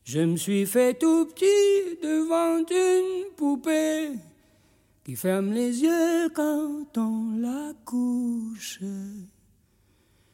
Je me suis fait tout petit devant une poupée qui ferme les yeux quand on la couche.